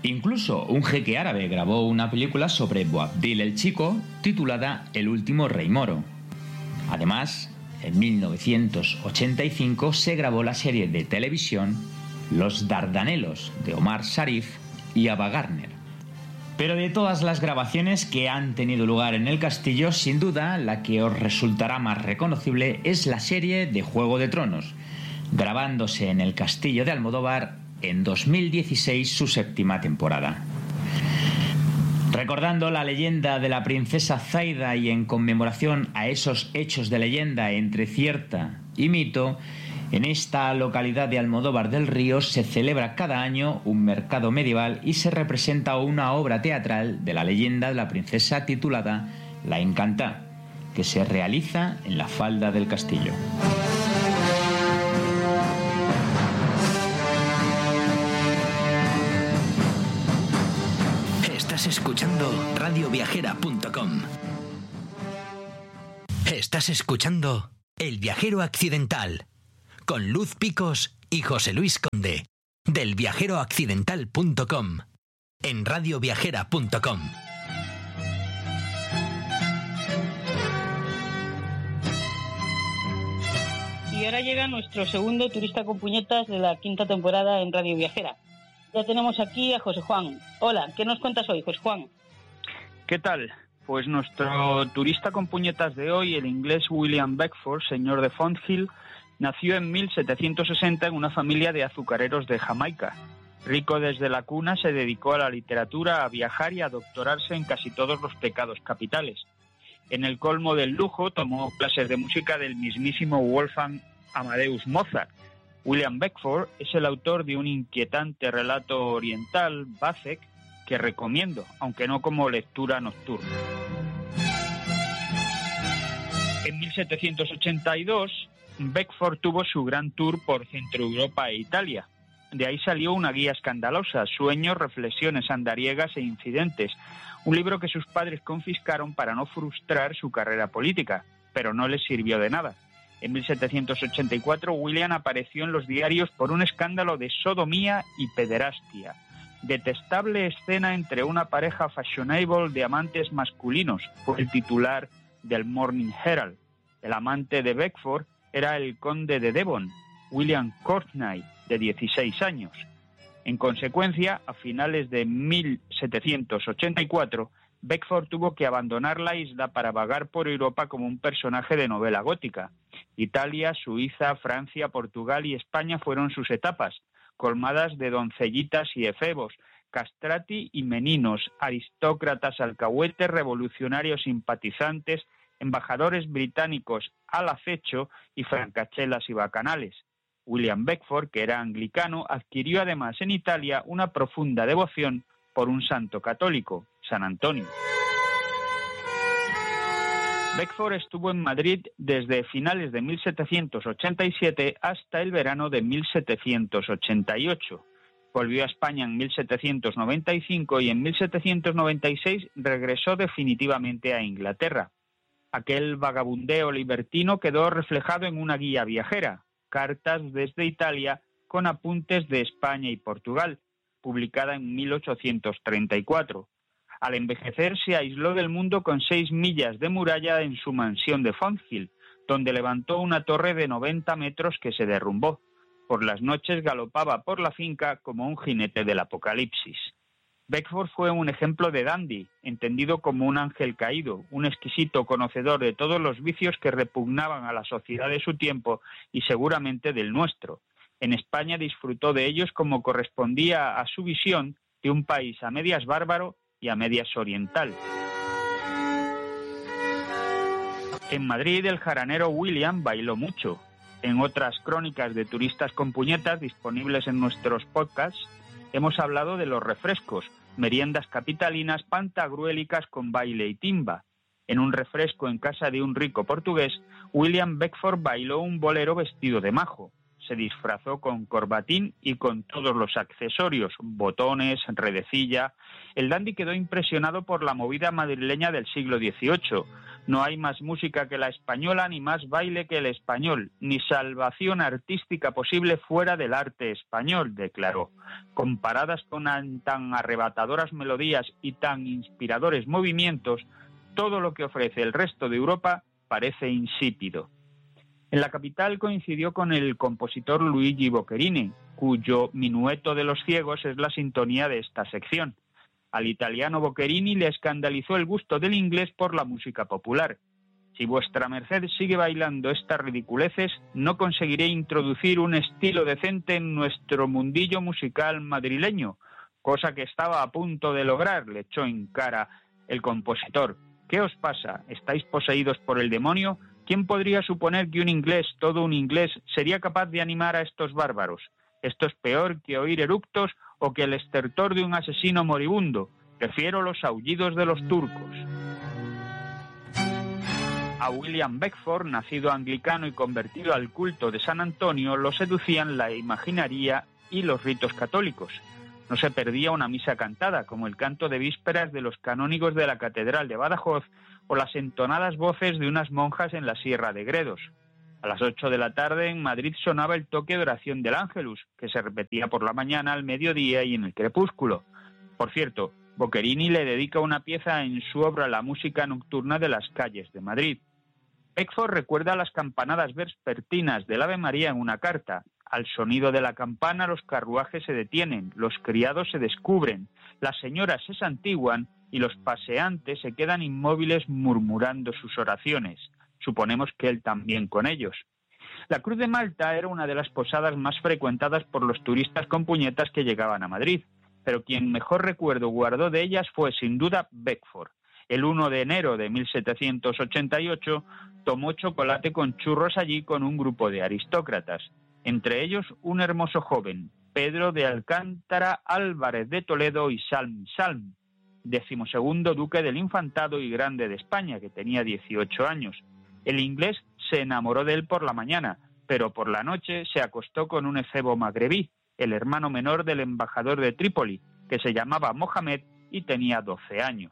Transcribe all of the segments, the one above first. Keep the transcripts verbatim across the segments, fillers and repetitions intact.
Incluso un jeque árabe grabó una película sobre Boabdil el Chico titulada El último rey moro. Además, en mil novecientos ochenta y cinco se grabó la serie de televisión Los Dardanelos de Omar Sharif y Ava Gardner. Pero de todas las grabaciones que han tenido lugar en el castillo, sin duda la que os resultará más reconocible es la serie de Juego de Tronos, grabándose en el castillo de Almodóvar en dos mil dieciséis su séptima temporada. Recordando la leyenda de la princesa Zaida y en conmemoración a esos hechos de leyenda entre cierta y mito, en esta localidad de Almodóvar del Río se celebra cada año un mercado medieval y se representa una obra teatral de la leyenda de la princesa titulada La Encantá, que se realiza en la falda del castillo. Estás escuchando radio viajera punto com. Estás escuchando El Viajero Accidental con Luz Picos y José Luis Conde del viajero accidental punto com en radio viajera punto com. Y ahora llega nuestro segundo turista con puñetas de la quinta temporada en Radio Viajera. Ya tenemos aquí a José Juan. Hola, ¿qué nos cuentas hoy, José Juan? ¿Qué tal? Pues nuestro turista con puñetas de hoy, el inglés William Beckford, señor de Fonthill, nació en mil setecientos sesenta en una familia de azucareros de Jamaica. Rico desde la cuna, se dedicó a la literatura, a viajar y a doctorarse en casi todos los pecados capitales. En el colmo del lujo, tomó clases de música del mismísimo Wolfgang Amadeus Mozart. William Beckford es el autor de un inquietante relato oriental, Bazek, que recomiendo, aunque no como lectura nocturna. En mil setecientos ochenta y dos, Beckford tuvo su gran tour por Centro Europa e Italia. De ahí salió una guía escandalosa, Sueños, reflexiones andariegas e incidentes, un libro que sus padres confiscaron para no frustrar su carrera política, pero no les sirvió de nada. En mil setecientos ochenta y cuatro, William apareció en los diarios por un escándalo de sodomía y pederastia. Detestable escena entre una pareja fashionable de amantes masculinos, fue el titular del Morning Herald. El amante de Beckford era el conde de Devon, William Courtney, de dieciséis años. En consecuencia, a finales de mil setecientos ochenta y cuatro, Beckford tuvo que abandonar la isla para vagar por Europa como un personaje de novela gótica. Italia, Suiza, Francia, Portugal y España fueron sus etapas, colmadas de doncellitas y efebos, castrati y meninos, aristócratas, alcahuetes, revolucionarios simpatizantes, embajadores británicos al acecho y francachelas y bacanales. William Beckford, que era anglicano, adquirió además en Italia una profunda devoción por un santo católico, San Antonio. Beckford estuvo en Madrid desde finales de mil setecientos ochenta y siete hasta el verano de mil setecientos ochenta y ocho. Volvió a España en mil setecientos noventa y cinco y en mil setecientos noventa y seis regresó definitivamente a Inglaterra. Aquel vagabundeo libertino quedó reflejado en una guía viajera, Cartas desde Italia, con apuntes de España y Portugal, publicada en mil ochocientos treinta y cuatro. Al envejecer se aisló del mundo con seis millas de muralla en su mansión de Fonthill, donde levantó una torre de noventa metros que se derrumbó. Por las noches galopaba por la finca como un jinete del apocalipsis. Beckford fue un ejemplo de dandy, entendido como un ángel caído, un exquisito conocedor de todos los vicios que repugnaban a la sociedad de su tiempo y seguramente del nuestro. En España disfrutó de ellos como correspondía a su visión de un país a medias bárbaro y a medias oriental. En Madrid el jaranero William bailó mucho. En otras crónicas de turistas con puñetas disponibles en nuestros podcasts, hemos hablado de los refrescos, meriendas capitalinas pantagruélicas con baile y timba. En un refresco en casa de un rico portugués, William Beckford bailó un bolero vestido de majo. se disfrazó con corbatín y con todos los accesorios, botones, redecilla. El dandy quedó impresionado por la movida madrileña del siglo dieciocho. No hay más música que la española, ni más baile que el español, ni salvación artística posible fuera del arte español, declaró. Comparadas con tan arrebatadoras melodías y tan inspiradores movimientos, todo lo que ofrece el resto de Europa parece insípido. En la capital coincidió con el compositor Luigi Boccherini, cuyo Minueto de los ciegos es la sintonía de esta sección. Al italiano Boccherini le escandalizó el gusto del inglés por la música popular. Si vuestra merced sigue bailando estas ridiculeces, no conseguiré introducir un estilo decente en nuestro mundillo musical madrileño, cosa que estaba a punto de lograr, le echó en cara el compositor. ¿Qué os pasa? ¿Estáis poseídos por el demonio? ¿Quién podría suponer que un inglés, todo un inglés, sería capaz de animar a estos bárbaros? Esto es peor que oír eructos o que el estertor de un asesino moribundo. Prefiero los aullidos de los turcos. A William Beckford, nacido anglicano y convertido al culto de San Antonio, lo seducían la imaginería y los ritos católicos. No se perdía una misa cantada, como el canto de vísperas de los canónigos de la Catedral de Badajoz o las entonadas voces de unas monjas en la Sierra de Gredos. A las ocho de la tarde en Madrid sonaba el toque de oración del Ángelus, que se repetía por la mañana, al mediodía y en el crepúsculo. Por cierto, Boccherini le dedica una pieza en su obra La música nocturna de las calles de Madrid. Beckford recuerda las campanadas vespertinas del Ave María en una carta. Al sonido de la campana los carruajes se detienen, los criados se descubren, las señoras se santiguan y los paseantes se quedan inmóviles murmurando sus oraciones. Suponemos que él también con ellos. La Cruz de Malta era una de las posadas más frecuentadas por los turistas con puñetas que llegaban a Madrid, pero quien mejor recuerdo guardó de ellas fue sin duda Beckford. El primero de enero de mil setecientos ochenta y ocho tomó chocolate con churros allí con un grupo de aristócratas, entre ellos un hermoso joven, Pedro de Alcántara Álvarez de Toledo y Salm Salm, decimosegundo duque del Infantado y Grande de España, que tenía dieciocho años. El inglés se enamoró de él por la mañana, pero por la noche se acostó con un efebo magrebí, el hermano menor del embajador de Trípoli, que se llamaba Mohamed y tenía doce años.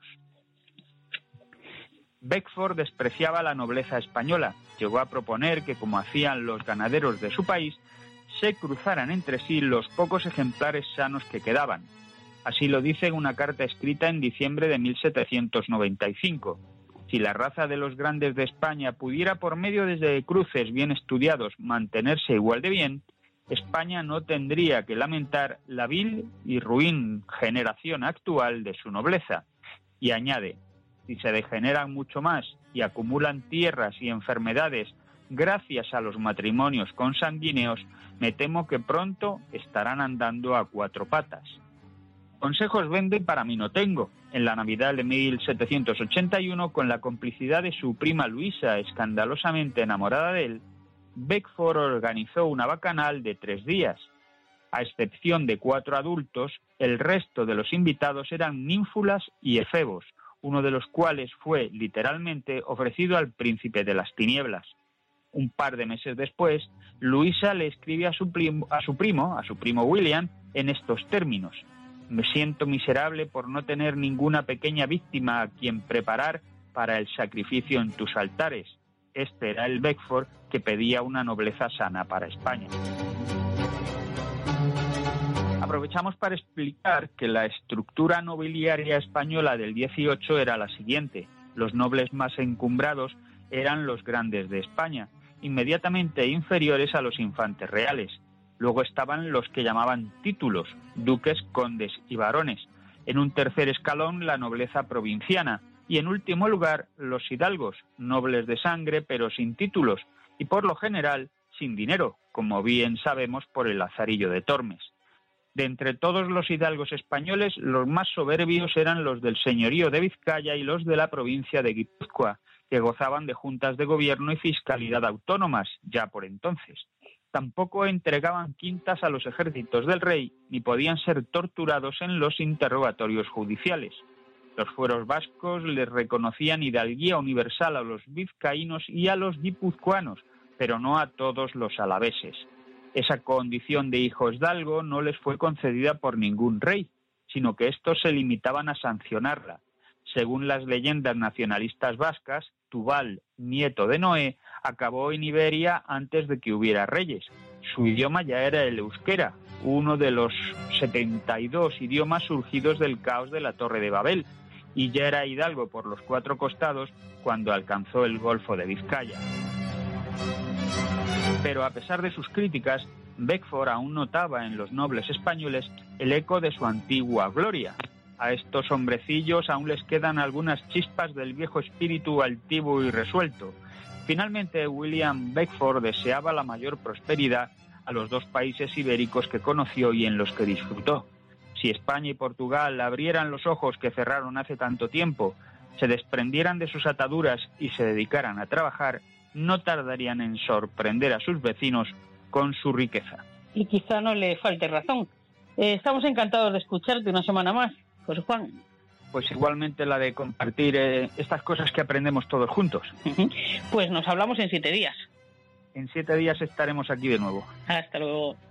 Beckford despreciaba la nobleza española. Llegó a proponer que, como hacían los ganaderos de su país, se cruzaran entre sí los pocos ejemplares sanos que quedaban. Así lo dice en una carta escrita en diciembre de mil setecientos noventa y cinco. Si la raza de los grandes de España pudiera, por medio de cruces bien estudiados, mantenerse igual de bien, España no tendría que lamentar la vil y ruin generación actual de su nobleza. Y añade, si se degeneran mucho más y acumulan tierras y enfermedades gracias a los matrimonios consanguíneos, me temo que pronto estarán andando a cuatro patas. Consejos vende para mí no tengo. En la Navidad de mil setecientos ochenta y uno, con la complicidad de su prima Luisa, escandalosamente enamorada de él, Beckford organizó una bacanal de tres días. A excepción de cuatro adultos, el resto de los invitados eran ninfulas y efebos, uno de los cuales fue, literalmente, ofrecido al príncipe de las tinieblas. Un par de meses después, Luisa le escribe a su primo, a su primo, a su primo William, en estos términos: me siento miserable por no tener ninguna pequeña víctima a quien preparar para el sacrificio en tus altares. Este era el Beckford que pedía una nobleza sana para España. Aprovechamos para explicar que la estructura nobiliaria española del dieciocho era la siguiente. Los nobles más encumbrados eran los grandes de España, inmediatamente inferiores a los infantes reales. Luego estaban los que llamaban títulos, duques, condes y barones. En un tercer escalón, la nobleza provinciana. Y en último lugar, los hidalgos, nobles de sangre pero sin títulos, y por lo general sin dinero, como bien sabemos por el Lazarillo de Tormes. De entre todos los hidalgos españoles, los más soberbios eran los del señorío de Vizcaya y los de la provincia de Guipúzcoa, que gozaban de juntas de gobierno y fiscalidad autónomas, ya por entonces. Tampoco entregaban quintas a los ejércitos del rey, ni podían ser torturados en los interrogatorios judiciales. Los fueros vascos les reconocían hidalguía universal a los vizcaínos y a los guipuzcoanos, pero no a todos los alaveses. Esa condición de hijos d'algo no les fue concedida por ningún rey, sino que estos se limitaban a sancionarla. Según las leyendas nacionalistas vascas, Tubal, nieto de Noé, acabó en Iberia antes de que hubiera reyes. Su idioma ya era el euskera, uno de los setenta y dos idiomas surgidos del caos de la Torre de Babel, y ya era hidalgo por los cuatro costados cuando alcanzó el Golfo de Vizcaya. Pero a pesar de sus críticas, Beckford aún notaba en los nobles españoles el eco de su antigua gloria. A estos hombrecillos aún les quedan algunas chispas del viejo espíritu altivo y resuelto. Finalmente, William Beckford deseaba la mayor prosperidad a los dos países ibéricos que conoció y en los que disfrutó. Si España y Portugal abrieran los ojos que cerraron hace tanto tiempo, se desprendieran de sus ataduras y se dedicaran a trabajar, no tardarían en sorprender a sus vecinos con su riqueza. Y quizá no le falte razón. Eh, estamos encantados de escucharte una semana más, José Juan. Pues igualmente la de compartir eh, estas cosas que aprendemos todos juntos. Pues nos hablamos en siete días. En siete días estaremos aquí de nuevo. Hasta luego.